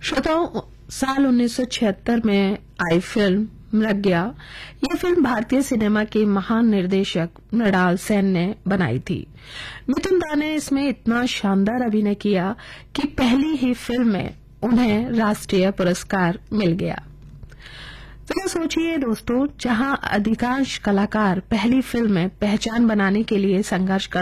श्रोताओं, साल 1976 में आई फिल्म मृग गया। यह फिल्म भारतीय सिनेमा के महान निर्देशक मृणाल सेन ने बनाई थी। मिथुन दा ने इसमें इतना शानदार अभिनय किया कि पहली ही फिल्म में उन्हें राष्ट्रीय पुरस्कार मिल गया। तो सोचिए दोस्तों, जहां अधिकांश कलाकार पहली फिल्म में पहचान बनाने के लिए संघर्ष कर